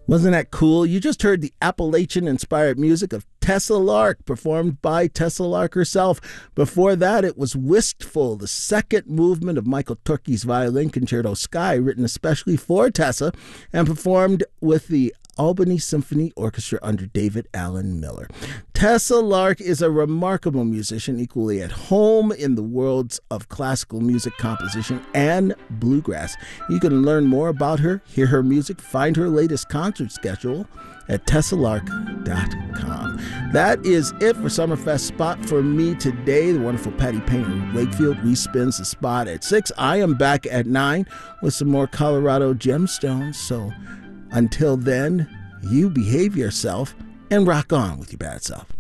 Wasn't that cool? You just heard the Appalachian-inspired music of Tessa Lark, performed by Tessa Lark herself. Before that, it was Wistful, the second movement of Michael Turkey's Violin Concerto Sky, written especially for Tessa, and performed with the Albany Symphony Orchestra under David Allen Miller. Tessa Lark is a remarkable musician, equally at home in the worlds of classical music composition and bluegrass. You can learn more about her, hear her music, find her latest concert schedule at tessalark.com. That is it for Summerfest Spot for me today. The wonderful Patty Painter Wakefield respins the spot at 6. I am back at 9 with some more Colorado gemstones. So until then, you behave yourself and rock on with your bad self.